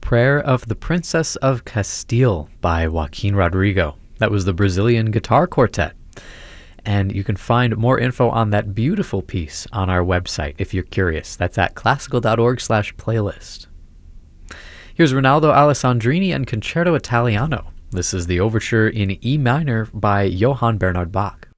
Prayer of the Princess of Castile by Joaquin Rodrigo. That was the Brazilian Guitar Quartet. And you can find more info on that beautiful piece on our website if you're curious. That's at classical.org/playlist. Here's Ronaldo Alessandrini and Concerto Italiano. This is the overture in E minor by Johann Bernhard Bach.